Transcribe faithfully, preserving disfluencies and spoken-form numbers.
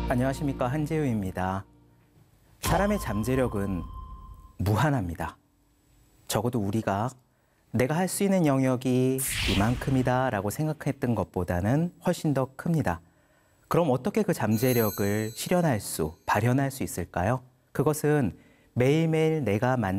안녕하십니까, 한재우입니다. 사람의 잠재력은 무한합니다. 적어도 우리가 내가 할 수 있는 영역이 이만큼이다 라고 생각했던 것보다는 훨씬 더 큽니다. 그럼 어떻게 그 잠재력을 실현할 수, 발현할 수 있을까요? 그것은 매일매일 내가 만